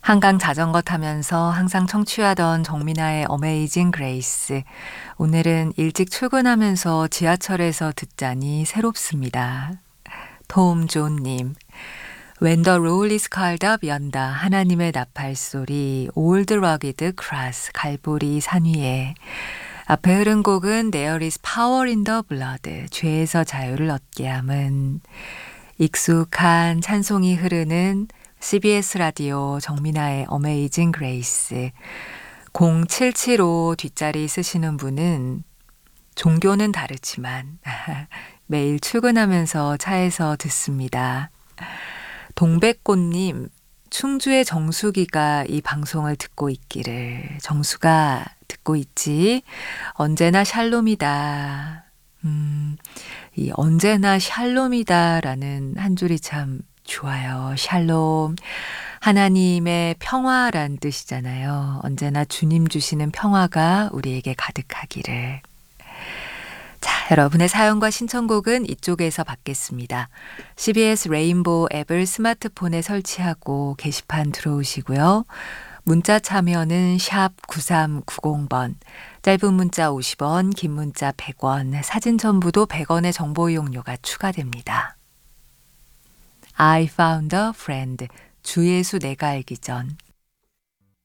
한강 자전거 타면서 항상 청취하던 정민아의 어메이징 그레이스. 오늘은 일찍 출근하면서 지하철에서 듣자니 새롭습니다. 톰 존님. When the roll is called up 연다. 하나님의 나팔소리. Old rugged cross. 갈보리 산 위에. 앞에 흐른 곡은 There is power in the blood. 죄에서 자유를 얻게 함은. 익숙한 찬송이 흐르는 CBS 라디오 정민아의 어메이징 그레이스. 0775 뒷자리 쓰시는 분은 종교는 다르지만 매일 출근하면서 차에서 듣습니다. 동백꽃님, 충주의 정수기가 이 방송을 듣고 있기를. 정수가 듣고 있지. 언제나 샬롬이다. 이 언제나 샬롬이다라는 한 줄이 참 좋아요. 샬롬. 하나님의 평화란 뜻이잖아요. 언제나 주님 주시는 평화가 우리에게 가득하기를. 자, 여러분의 사연과 신청곡은 이쪽에서 받겠습니다. CBS 레인보우 앱을 스마트폰에 설치하고 게시판 들어오시고요. 문자 참여는 샵 9390번, 짧은 문자 50원, 긴 문자 100원, 사진 첨부도 100원의 정보 이용료가 추가됩니다. I found a friend. 주 예수 내가 알기 전.